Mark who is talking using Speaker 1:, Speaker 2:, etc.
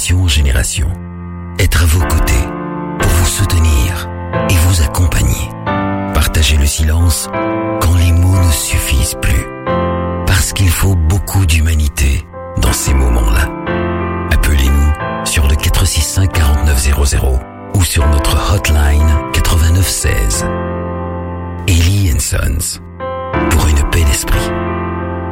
Speaker 1: génération en génération. Être à vos côtés, pour vous soutenir et vous accompagner. Partager le silence quand les mots ne suffisent plus. Parce qu'il faut beaucoup d'humanité dans ces moments-là. Appelez-nous sur le 465 4900 ou sur notre hotline 8916. Ellie & Sons, pour une paix d'esprit.